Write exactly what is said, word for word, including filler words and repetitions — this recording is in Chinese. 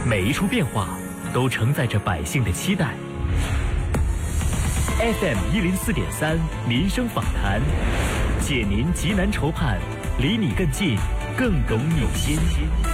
每一处变化都承载着百姓的期待。F M 一零四点三民生访谈，解您急难愁盼，离你更近，更懂你心。